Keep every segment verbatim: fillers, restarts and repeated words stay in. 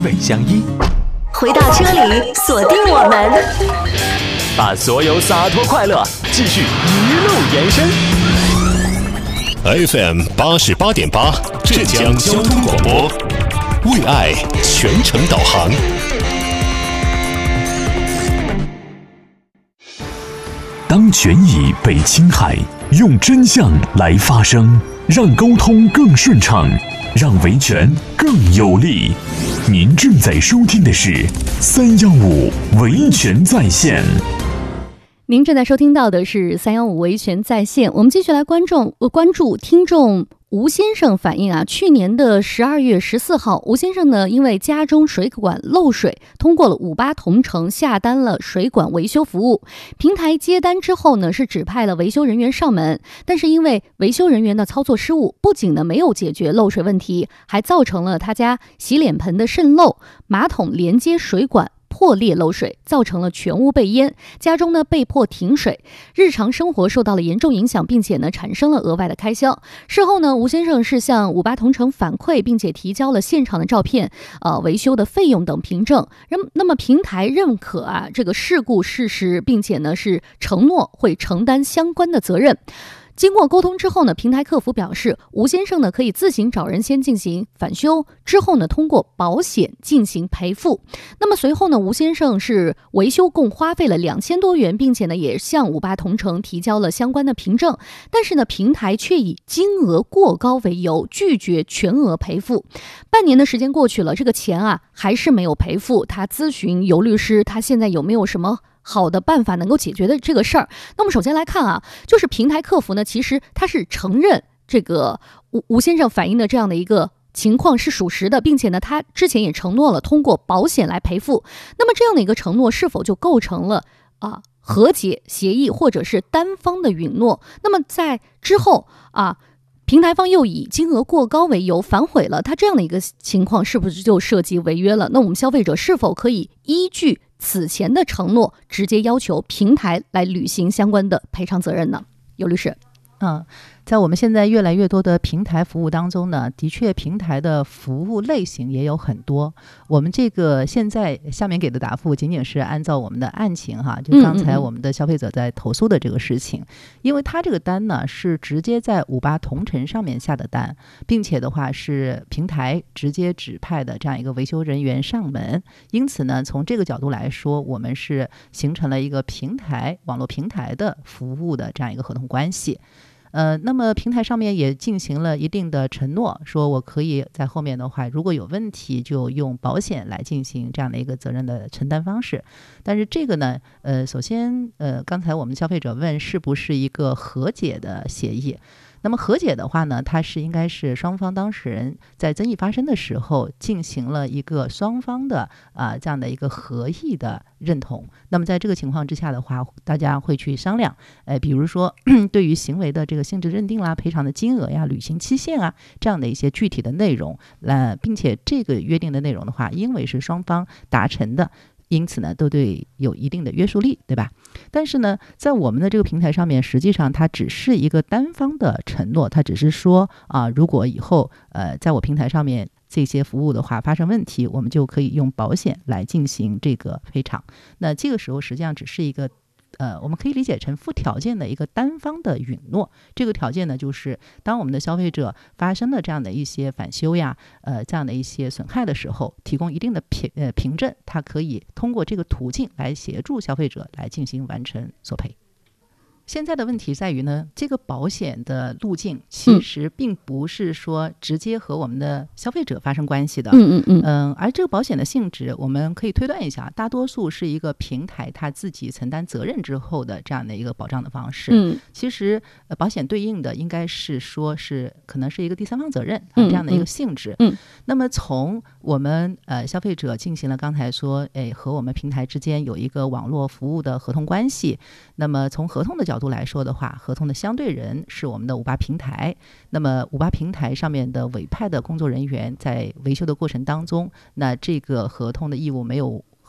尾相依。 回到车里，锁定我们， 把所有洒脱快乐继续一路延伸。 F M 八十八点八，浙江交通广播，为爱全程导航。当权益被侵害，用真相来发声，让沟通更顺畅，让维权更有力。您正在收听的是三幺五维权在线。 您正在收听到的是三幺五维权在线。我们继续来关注关注听众吴先生反映啊，去年的十二月十四号，吴先生呢因为家中水管漏水，通过了五八同城下单了水管维修服务。平台接单之后呢，是指派了维修人员上门，但是因为维修人员的操作失误，不仅呢没有解决漏水问题，还造成了他家洗脸盆的渗漏，马桶连接水管破裂漏水，造成了全屋被淹，家中呢被迫停水，日常生活受到了严重影响，并且呢产生了额外的开销。事后呢，吴先生是向五八同城反馈，并且提交了现场的照片、呃维修的费用等凭证。那么平台认可啊这个事故事实，并且呢是承诺会承担相关的责任。经过沟通之后呢，平台客服表示，吴先生呢可以自行找人先进行返修，之后呢通过保险进行赔付。那么随后呢，吴先生是维修共花费了两千多元，并且呢也向五八同城提交了相关的凭证，但是呢平台却以金额过高为由拒绝全额赔付。半年的时间过去了，这个钱啊还是没有赔付。他咨询尤律师，他现在有没有什么好的办法能够解决的这个事儿？那么首先来看啊，就是平台客服呢，其实他是承认这个吴吴先生反映的这样的一个情况是属实的，并且呢他之前也承诺了通过保险来赔付。那么这样的一个承诺是否就构成了啊和解协议或者是单方的允诺？那么在之后啊平台方又以金额过高为由反悔了，他这样的一个情况是不是就涉及违约了？那我们消费者是否可以依据此前的承诺直接要求平台来履行相关的赔偿责任呢？尤律师。 嗯，在我们现在越来越多的平台服务当中呢，的确平台的服务类型也有很多。我们这个现在下面给的答复仅仅是按照我们的案情哈，就刚才我们的消费者在投诉的这个事情，嗯嗯嗯因为他这个单呢是直接在五八同城上面下的单，并且的话是平台直接指派的这样一个维修人员上门，因此呢从这个角度来说，我们是形成了一个平台网络平台的服务的这样一个合同关系。呃，那么平台上面也进行了一定的承诺，说我可以在后面的话，如果有问题就用保险来进行这样的一个责任的承担方式。但是这个呢，呃，首先，呃，刚才我们消费者问是不是一个和解的协议？那么和解的话呢，它是应该是双方当事人在争议发生的时候进行了一个双方的啊、呃、这样的一个合意的认同。那么在这个情况之下的话，大家会去商量，呃，比如说对于行为的这个性质认定啦、赔偿的金额呀、履行期限啊这样的一些具体的内容，呃，并且这个约定的内容的话，因为是双方达成的，因此呢都对有一定的约束力，对吧？但是呢在我们的这个平台上面，实际上它只是一个单方的承诺，它只是说啊，如果以后呃在我平台上面这些服务的话发生问题，我们就可以用保险来进行这个赔偿。那这个时候实际上只是一个呃，我们可以理解成附条件的一个单方的允诺。这个条件呢，就是当我们的消费者发生了这样的一些返修呀，呃，这样的一些损害的时候，提供一定的凭呃凭证，它可以通过这个途径来协助消费者来进行完成索赔。现在的问题在于呢，这个保险的路径其实并不是说直接和我们的消费者发生关系的， 嗯嗯嗯， 嗯，而这个保险的性质，我们可以推断一下，大多数是一个平台它自己承担责任之后的这样的一个保障的方式。 嗯， 其实、呃、保险对应的应该是说是可能是一个第三方责任、啊、这样的一个性质。 嗯，嗯那么从我们呃消费者进行了刚才说，哎，和我们平台之间有一个网络服务的合同关系，那么从合同的角度来说的话，合同的相对人是我们的五八平台，那么五八平台上面的委派的工作人员在维修的过程当中，那这个合同的义务没有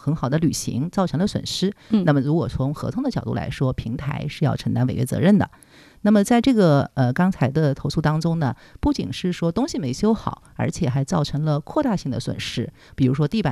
很好的履行，造成了损失， 嗯， 那么如果从合同的角度来说，平台是要承担违约责任的。那么在这个呃刚才的投诉当中呢，不仅是说东西没修好，而且还造成了扩大性的损失，比如说地板